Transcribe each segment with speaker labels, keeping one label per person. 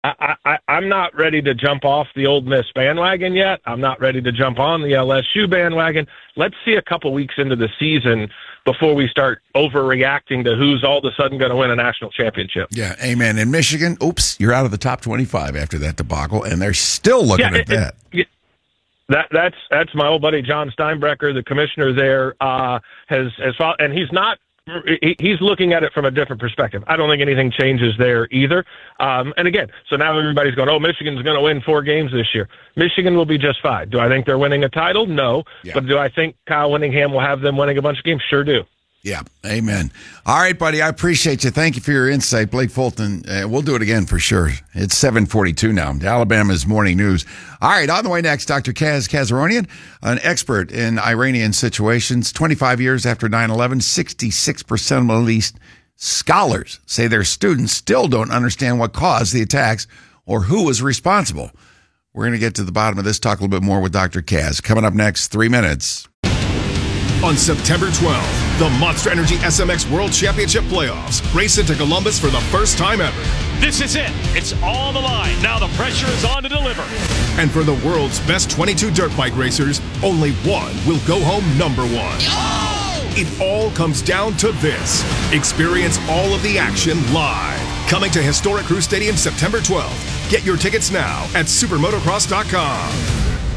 Speaker 1: I'm not ready to jump off the Ole Miss bandwagon yet. I'm not ready to jump on the LSU bandwagon. Let's see a couple weeks into the season before we start overreacting to who's all of a sudden going to win a national championship.
Speaker 2: Yeah, amen. In Michigan, oops, you're out of the top 25 after that debacle, and they're still looking at that.
Speaker 1: That's my old buddy John Steinbrecher, the commissioner there, has and he's not. He's looking at it from a different perspective. I don't think anything changes there either. And again, so now everybody's going, Michigan's going to win 4 games this year. Michigan will be just fine. Do I think they're winning a title? No. Yeah. But do I think Kyle Whittingham will have them winning a bunch of games? Sure do.
Speaker 2: Yeah, amen. All right, buddy, I appreciate you. Thank you for your insight, Blake Fulton. We'll do it again for sure. It's 7:42 now. Alabama's Morning News. All right, on the way next, Dr. Kaz Kazaronian, an expert in Iranian situations. 25 years after 9/11, 66% of Middle East scholars say their students still don't understand what caused the attacks or who was responsible. We're going to get to the bottom of this, talk a little bit more with Dr. Kaz. Coming up next, 3 minutes.
Speaker 3: On September 12th, the Monster Energy SMX World Championship Playoffs race into Columbus for the first time ever.
Speaker 4: This is it. It's on the line. Now the pressure is on to deliver.
Speaker 3: And for the world's best 22 dirt bike racers, only one will go home number 1.
Speaker 4: Oh!
Speaker 3: It all comes down to this. Experience all of the action live. Coming to Historic Crew Stadium September 12th. Get your tickets now at supermotocross.com.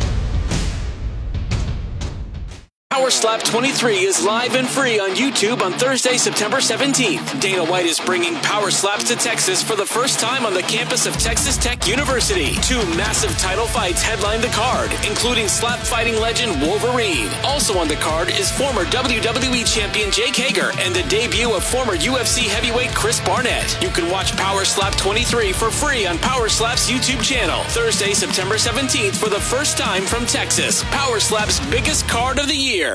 Speaker 5: Power Slap 23 is live and free on YouTube on Thursday, September 17th. Dana White is bringing Power Slaps to Texas for the first time on the campus of Texas Tech University. 2 massive title fights headline the card, including slap fighting legend Wolverine. Also on the card is former WWE champion Jake Hager and the debut of former UFC heavyweight Chris Barnett. You can watch Power Slap 23 for free on Power Slap's YouTube channel. Thursday, September 17th for the first time from Texas. Power Slap's biggest card of the year.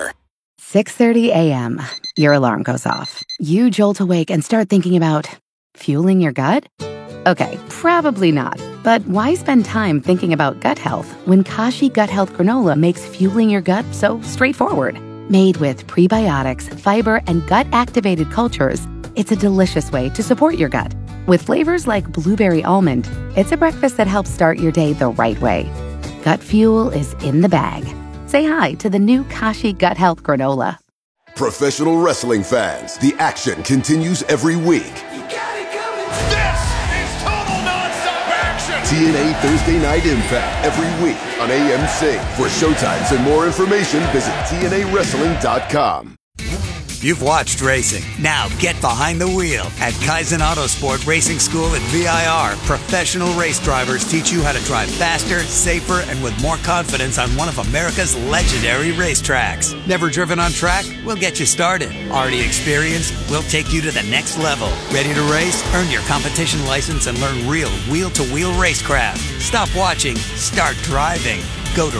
Speaker 6: 6:30 a.m. Your alarm goes off. You jolt awake and start thinking about fueling your gut? Okay, probably not. But why spend time thinking about gut health when Kashi Gut Health Granola makes fueling your gut so straightforward? Made with prebiotics, fiber, and gut-activated cultures, it's a delicious way to support your gut. With flavors like blueberry almond, it's a breakfast that helps start your day the right way. Gut fuel is in the bag. Say hi to the new Kashi Gut Health Granola.
Speaker 7: Professional wrestling fans, the action continues every week.
Speaker 4: You got it coming. This is total nonstop action.
Speaker 7: TNA Thursday Night Impact every week on AMC. For showtimes and more information, visit TNAWrestling.com.
Speaker 8: You've watched racing. Now get behind the wheel. At Kaizen Autosport Racing School at VIR, professional race drivers teach you how to drive faster, safer, and with more confidence on one of America's legendary racetracks. Never driven on track? We'll get you started. Already experienced? We'll take you to the next level. Ready to race? Earn your competition license and learn real wheel-to-wheel racecraft. Stop watching. Start driving. Go to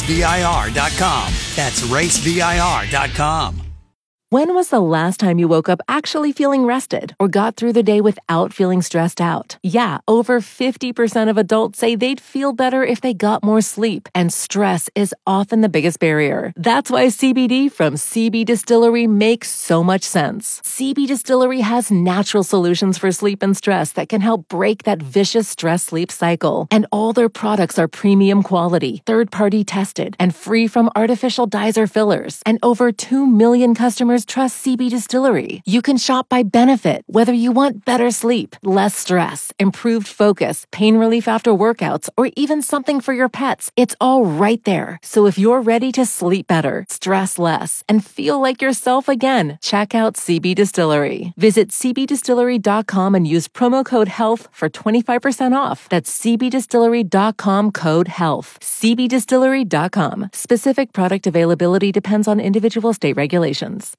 Speaker 8: racevir.com. That's racevir.com.
Speaker 9: When was the last time you woke up actually feeling rested or got through the day without feeling stressed out? Yeah, over 50% of adults say they'd feel better if they got more sleep, and stress is often the biggest barrier. That's why CBD from CB Distillery makes so much sense. CB Distillery has natural solutions for sleep and stress that can help break that vicious stress-sleep cycle. And all their products are premium quality, third-party tested, and free from artificial dyes or fillers. And over 2 million customers trust CB Distillery. You can shop by benefit, whether you want better sleep, less stress, improved focus, pain relief after workouts, or even something for your pets. It's all right there. So if you're ready to sleep better, stress less, and feel like yourself again, check out CB Distillery. Visit cbdistillery.com and use promo code HEALTH for 25% off. That's cbdistillery.com code HEALTH. cbdistillery.com. Specific product availability depends on individual state regulations.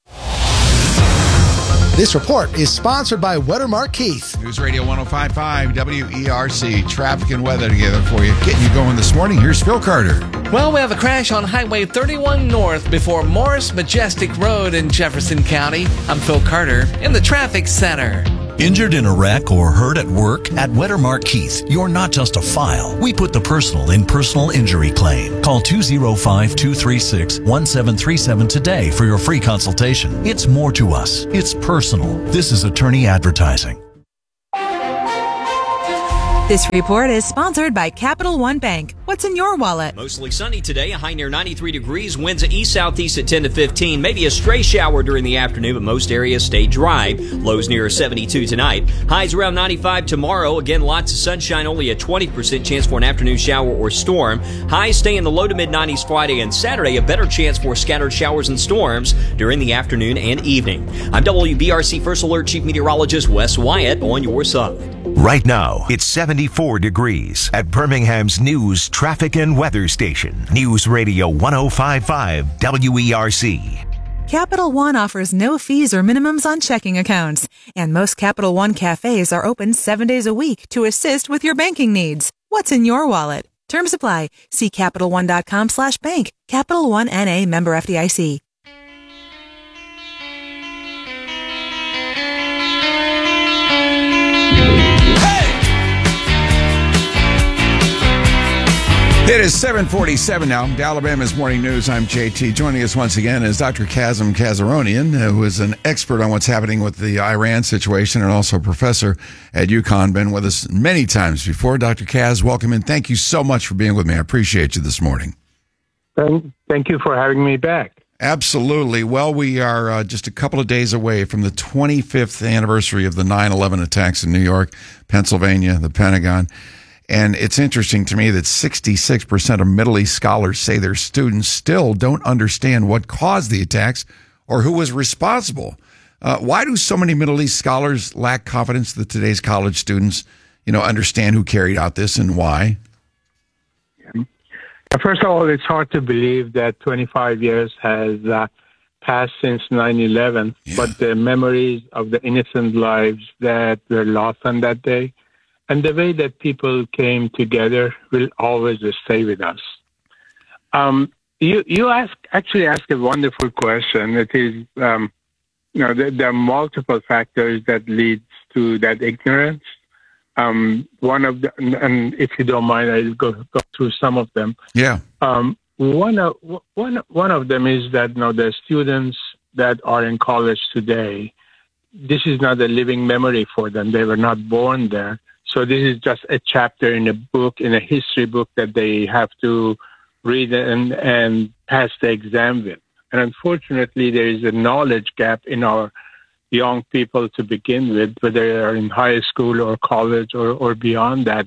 Speaker 10: This report is sponsored by Wettermark Keith.
Speaker 2: News Radio 105.5 WERC. Traffic and weather together for you. Getting you going this morning. Here's Phil Carter.
Speaker 11: Well, we have a crash on Highway 31 North before Morris Majestic Road in Jefferson County. I'm Phil Carter in the traffic center.
Speaker 12: Injured in a wreck or hurt at work? At Wettermark Keith, you're not just a file. We put the personal in personal injury claim. Call 205-236-1737 today for your free consultation. It's more to us. It's personal. This is attorney advertising.
Speaker 13: This report is sponsored by Capital One Bank. What's in your wallet?
Speaker 14: Mostly sunny today, a high near 93 degrees, winds east-southeast at 10 to 15, maybe a stray shower during the afternoon, but most areas stay dry. Lows near 72 tonight. Highs around 95 tomorrow. Again, lots of sunshine, only a 20% chance for an afternoon shower or storm. Highs stay in the low to mid-90s Friday and Saturday, a better chance for scattered showers and storms during the afternoon and evening. I'm WBRC First Alert Chief Meteorologist Wes Wyatt on your side.
Speaker 15: Right now, it's 74 degrees at Birmingham's News, Traffic, and Weather Station. News Radio 105.5 WERC.
Speaker 13: Capital One offers no fees or minimums on checking accounts. And most Capital One cafes are open 7 days a week to assist with your banking needs. What's in your wallet? Terms apply. See CapitalOne.com/bank. Capital One N.A. member FDIC.
Speaker 2: It is 7:47 now. Alabama's Morning News. I'm JT. Joining us once again is Dr. Kazem Kazaronian, who is an expert on what's happening with the Iran situation and also a professor at UConn. Been with us many times before. Dr. Kaz, welcome and thank you so much for being with me. I appreciate you this morning.
Speaker 16: Thank you for having me back.
Speaker 2: Absolutely. Well, we are just a couple of days away from the 25th anniversary of the 9/11 attacks in New York, Pennsylvania, the Pentagon. And it's interesting to me that 66% of Middle East scholars say their students still don't understand what caused the attacks or who was responsible. Why do so many Middle East scholars lack confidence that today's college students, understand who carried out this and why?
Speaker 16: First of all, it's hard to believe that 25 years has passed since 9/11, but the memories of the innocent lives that were lost on that day and the way that people came together will always stay with us. You actually ask a wonderful question. It is, there are multiple factors that leads to that ignorance. One of the, and if you don't mind, I'll go through some of them.
Speaker 2: Yeah.
Speaker 16: One of them is that the students that are in college today, this is not a living memory for them. They were not born there. So this is just a chapter in a book, in a history book that they have to read and pass the exam with. And unfortunately, there is a knowledge gap in our young people to begin with, whether they are in high school or college or beyond that.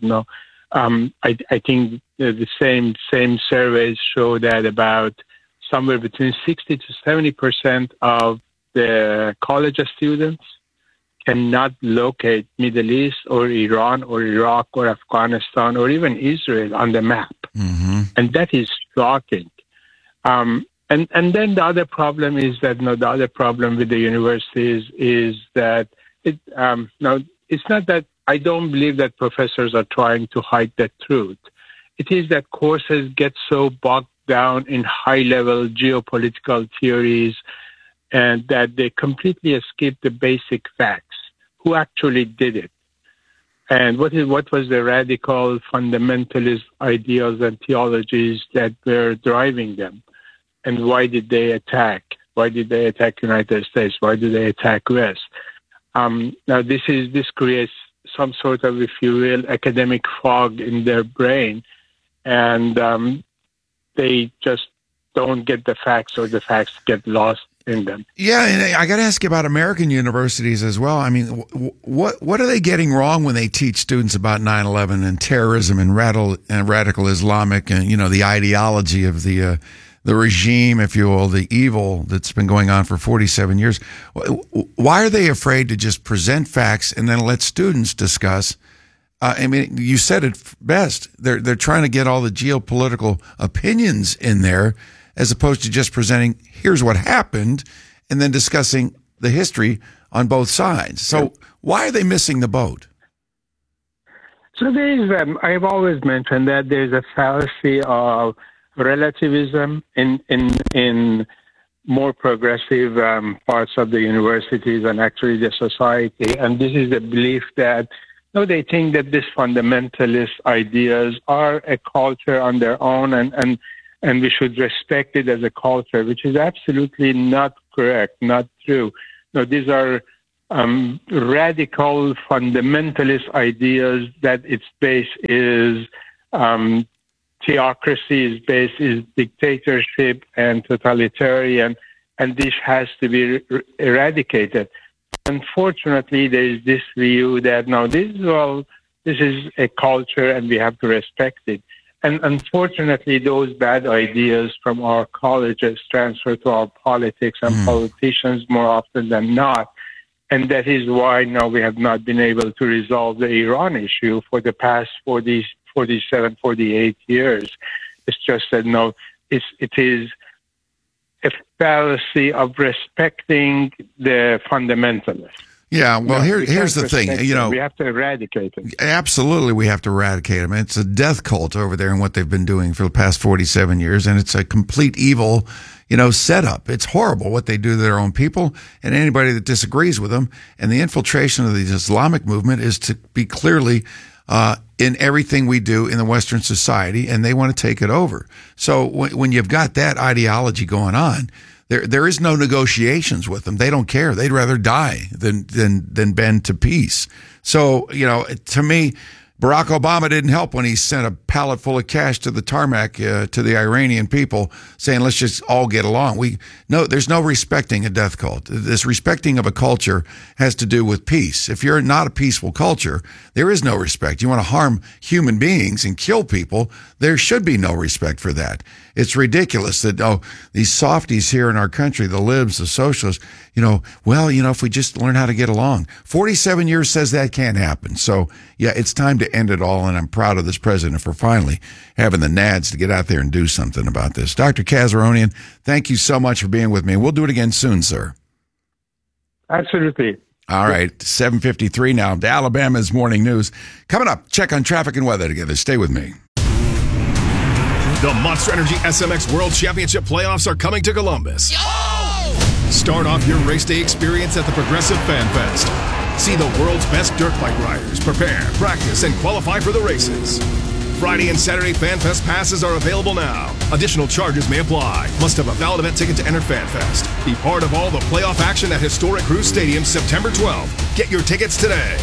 Speaker 16: I think the same surveys show that about somewhere between 60 to 70% of the college students cannot locate Middle East or Iran or Iraq or Afghanistan or even Israel on the map. Mm-hmm. And that is shocking. And then the other problem is that the other problem with the universities is that it's not that I don't believe that professors are trying to hide the truth. It is that courses get so bogged down in high-level geopolitical theories and that they completely skip the basic facts. Who actually did it? And what was the radical fundamentalist ideas and theologies that were driving them? And why did they attack? Why did they attack United States? Why did they attack West? Now this creates some sort of, if you will, academic fog in their brain, and they just don't get the facts, or the facts get lost in them.
Speaker 2: Yeah, and I got to ask you about American universities as well. I mean, what are they getting wrong when they teach students about 9/11 and terrorism and radical Islamic and the ideology of the regime, if you will, the evil that's been going on for 47 years? Why are they afraid to just present facts and then let students discuss? I mean, you said it best. They're trying to get all the geopolitical opinions in there, as opposed to just presenting, here's what happened, and then discussing the history on both sides. So why are they missing the boat?
Speaker 16: So there is, I've always mentioned that there's a fallacy of relativism in more progressive parts of the universities and actually the society. And this is the belief that, they think that these fundamentalist ideas are a culture on their own and we should respect it as a culture, which is absolutely not correct, not true. No, these are radical fundamentalist ideas that its base is theocracy, its base is dictatorship and totalitarian, and this has to be eradicated. Unfortunately, there is this view that no, this is a culture and we have to respect it. And unfortunately, those bad ideas from our colleges transfer to our politics and politicians more often than not. And that is why now we have not been able to resolve the Iran issue for the past 47, 48 years. It's just that no, it is a fallacy of respecting the fundamentalists.
Speaker 2: Yeah, well, here's the thing.
Speaker 16: We have to eradicate it.
Speaker 2: Absolutely, we have to eradicate them. It's a death cult over there and what they've been doing for the past 47 years, and it's a complete evil, setup. It's horrible what they do to their own people and anybody that disagrees with them. And the infiltration of the Islamic movement is to be clearly in everything we do in the Western society, and they want to take it over. So when you've got that ideology going on, there is no negotiations with them. They don't care. They'd rather die than bend to peace. So, to me, Barack Obama didn't help when he sent a pallet full of cash to the tarmac to the Iranian people saying, let's just all get along. There's no respecting a death cult. This respecting of a culture has to do with peace. If you're not a peaceful culture, there is no respect. You want to harm human beings and kill people, there should be no respect for that. It's ridiculous that, these softies here in our country, the libs, the socialists, if we just learn how to get along. 47 years says that can't happen. So, yeah, it's time to end it all, and I'm proud of this president for finally having the nads to get out there and do something about this. Dr. Kazaronian, thank you so much for being with me. We'll do it again soon, sir.
Speaker 16: Absolutely.
Speaker 2: All right, 7:53 now. Alabama's Morning News. Coming up, check on traffic and weather together. Stay with me.
Speaker 3: The Monster Energy SMX World Championship playoffs are coming to Columbus. Start off your race day experience at the Progressive Fan Fest. See the world's best dirt bike riders prepare, practice, and qualify for the races. Friday and Saturday Fan Fest passes are available now. Additional charges may apply. Must have a valid event ticket to enter Fan Fest. Be part of all the playoff action at Historic Cruise Stadium September 12th. Get your tickets today.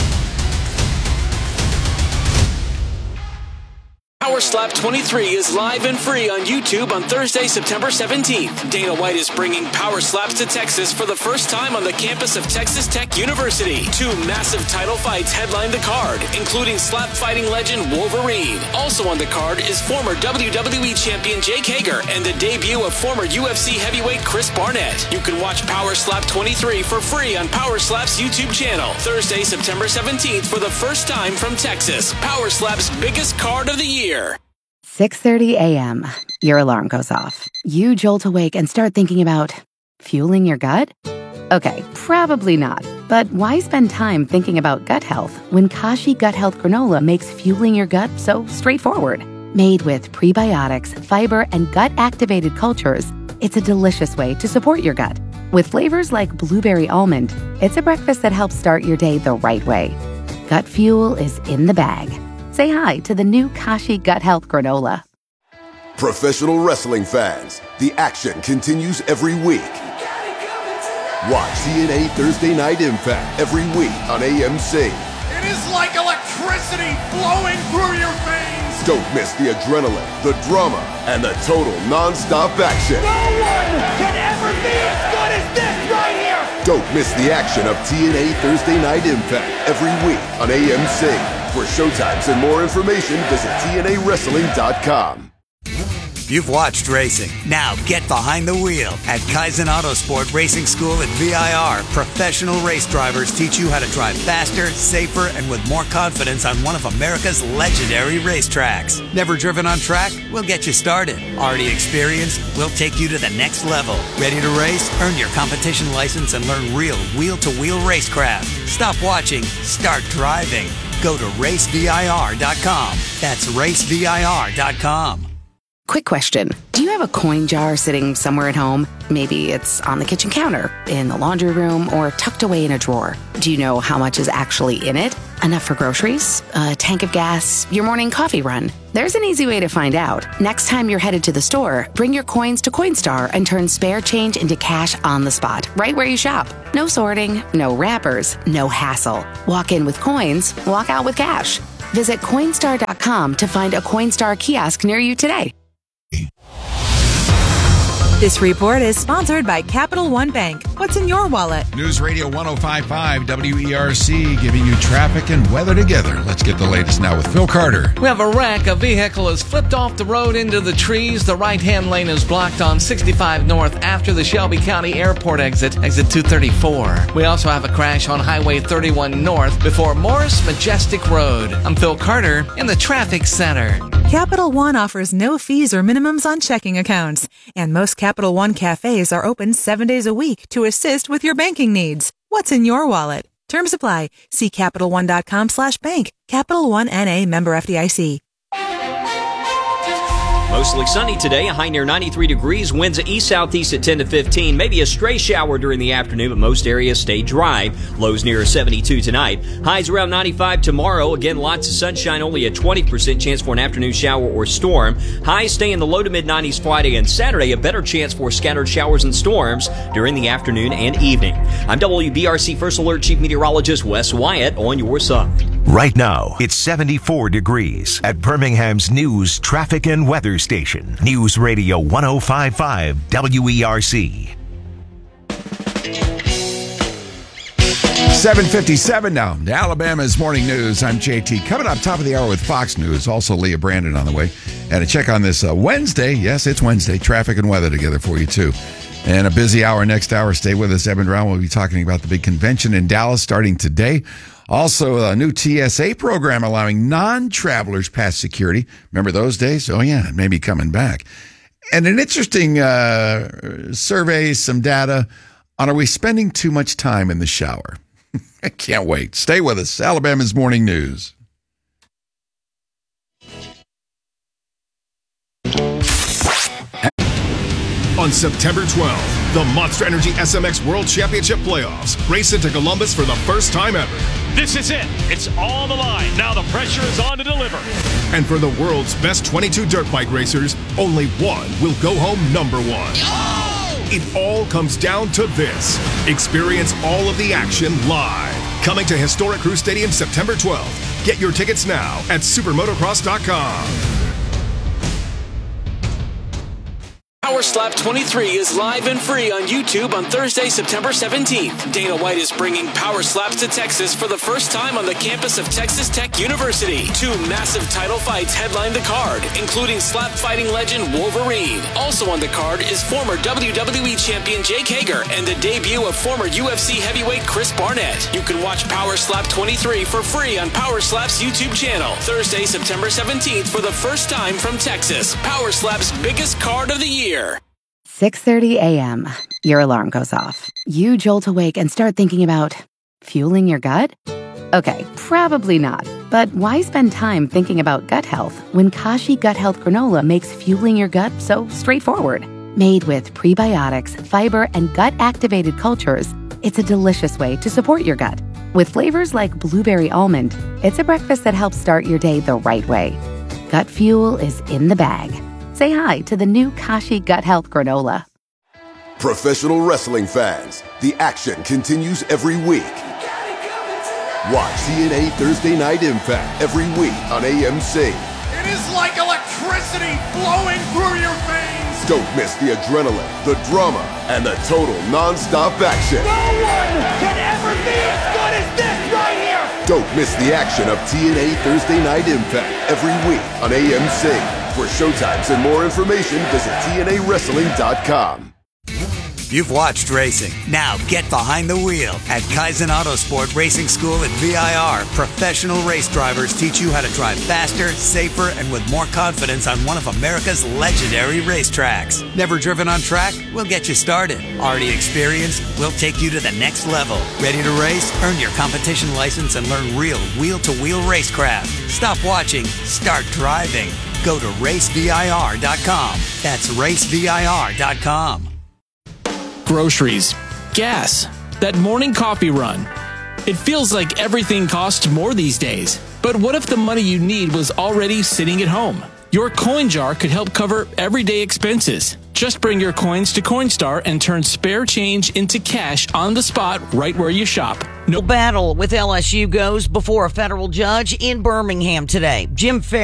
Speaker 5: Power Slap 23 is live and free on YouTube on Thursday, September 17th. Dana White is bringing Power Slaps to Texas for the first time on the campus of Texas Tech University. 2 massive title fights headline the card, including slap fighting legend Wolverine. Also on the card is former WWE champion Jake Hager and the debut of former UFC heavyweight Chris Barnett. You can watch Power Slap 23 for free on Power Slap's YouTube channel. Thursday, September 17th for the first time from Texas. Power Slap's biggest card of the year.
Speaker 6: 6:30 a.m. Your alarm goes off. You jolt awake and start thinking about fueling your gut? Okay, probably not. But why spend time thinking about gut health when Kashi Gut Health Granola makes fueling your gut so straightforward? Made with prebiotics, fiber, and gut-activated cultures, it's a delicious way to support your gut. With flavors like blueberry almond, it's a breakfast that helps start your day the right way. Gut fuel is in the bag. Say hi to the new Kashi Gut Health Granola.
Speaker 7: Professional wrestling fans, the action continues every week. Watch TNA Thursday Night Impact every week on AMC.
Speaker 4: It is like electricity flowing through your veins.
Speaker 7: Don't miss the adrenaline, the drama, and the total non-stop action.
Speaker 4: No one can ever be as good as this right here.
Speaker 7: Don't miss the action of TNA Thursday Night Impact every week on AMC. For showtimes and more information, visit TNAWrestling.com.
Speaker 8: You've watched racing. Now get behind the wheel. At Kaizen Autosport Racing School at VIR, professional race drivers teach you how to drive faster, safer, and with more confidence on one of America's legendary racetracks. Never driven on track? We'll get you started. Already experienced? We'll take you to the next level. Ready to race? Earn your competition license and learn real wheel-to-wheel racecraft. Stop watching. Start driving. Go to racevir.com. That's racevir.com.
Speaker 6: Quick question. Do you have a coin jar sitting somewhere at home? Maybe it's on the kitchen counter, in the laundry room, or tucked away in a drawer. Do you know how much is actually in it? Enough for groceries, a tank of gas, your morning coffee run? There's an easy way to find out. Next time you're headed to the store, bring your coins to Coinstar and turn spare change into cash on the spot, right where you shop. No sorting, no wrappers, no hassle. Walk in with coins, walk out with cash. Visit Coinstar.com to find a Coinstar kiosk near you today.
Speaker 13: This report is sponsored by Capital One Bank. What's in your wallet?
Speaker 2: News Radio 105.5 WERC giving you traffic and weather together. Let's get the latest now with Phil Carter.
Speaker 11: We have a wreck. A vehicle has flipped off the road into the trees. The right-hand lane is blocked on 65 North after the Shelby County Airport exit 234. We also have a crash on Highway 31 North before Morris Majestic Road. I'm Phil Carter in the Traffic Center.
Speaker 13: Capital One offers no fees or minimums on checking accounts, and most Capital One cafes are open 7 days a week to assist with your banking needs. What's in your wallet? Terms apply. See CapitalOne.com/bank. Capital One N.A. member FDIC.
Speaker 14: Mostly sunny today, a high near 93 degrees, winds east-southeast at 10 to 15, maybe a stray shower during the afternoon, but most areas stay dry. Lows near 72 tonight. Highs around 95 tomorrow. Again, lots of sunshine, only a 20% chance for an afternoon shower or storm. Highs stay in the low to mid-90s Friday and Saturday, a better chance for scattered showers and storms during the afternoon and evening. I'm WBRC First Alert Chief Meteorologist Wes Wyatt on your side.
Speaker 15: Right now, it's 74 degrees at Birmingham's news, traffic, and weather station. News Radio 105.5 WERC.
Speaker 2: 7:57 now. Alabama's Morning News. I'm JT. Coming up top of the hour with Fox News. Also Leah Brandon on the way. And a check on this Wednesday. Yes, it's Wednesday. Traffic and weather together for you, too. And a busy hour next hour. Stay with us. Evan Brown will be talking about the big convention in Dallas starting today. Also, a new TSA program allowing non-travelers past security. Remember those days? Oh, yeah, it may be coming back. And an interesting survey, some data on are we spending too much time in the shower? I can't wait. Stay with us. Alabama's Morning News.
Speaker 3: On September 12th, the Monster Energy SMX World Championship Playoffs race into Columbus for the first time ever.
Speaker 4: This is it. It's on the line. Now the pressure is on to deliver.
Speaker 3: And for the world's best 22 dirt bike racers, only one will go home number one. It all comes down to this. Experience all of the action live. Coming to historic Crew Stadium September 12th. Get your tickets now at supermotocross.com.
Speaker 5: Power Slap 23 is live and free on YouTube on Thursday, September 17th. Dana White is bringing Power Slaps to Texas for the first time on the campus of Texas Tech University. 2 massive title fights headline the card, including slap fighting legend Wolverine. Also on the card is former WWE champion Jake Hager and the debut of former UFC heavyweight Chris Barnett. You can watch Power Slap 23 for free on Power Slap's YouTube channel. Thursday, September 17th for the first time from Texas. Power Slap's biggest card of the year.
Speaker 6: 6:30 a.m. Your alarm goes off. You jolt awake and start thinking about fueling your gut? Okay, probably not. But why spend time thinking about gut health when Kashi Gut Health Granola makes fueling your gut so straightforward? Made with prebiotics, fiber, and gut-activated cultures, it's a delicious way to support your gut. With flavors like blueberry almond, it's a breakfast that helps start your day the right way. Gut fuel is in the bag. Say hi to the new Kashi Gut Health Granola.
Speaker 7: Professional wrestling fans, the action continues every week. Watch TNA Thursday Night Impact every week on AMC.
Speaker 4: It is like electricity flowing through your veins.
Speaker 7: Don't miss the adrenaline, the drama, and the total non-stop action.
Speaker 4: No one can ever be as good as this right here.
Speaker 7: Don't miss the action of TNA Thursday Night Impact every week on AMC. For showtimes and more information, visit TNAWrestling.com.
Speaker 8: You've watched racing. Now get behind the wheel. At Kaizen Autosport Racing School at VIR, professional race drivers teach you how to drive faster, safer, and with more confidence on one of America's legendary racetracks. Never driven on track? We'll get you started. Already experienced? We'll take you to the next level. Ready to race? Earn your competition license and learn real wheel-to-wheel racecraft. Stop watching. Start driving. Go to racevir.com. That's racevir.com.
Speaker 17: Groceries, gas, that morning coffee run. It feels like everything costs more these days. But what if the money you need was already sitting at home? Your coin jar could help cover everyday expenses. Just bring your coins to Coinstar and turn spare change into cash on the spot right where you shop.
Speaker 18: No battle with LSU goes before a federal judge in Birmingham today. Jim Fair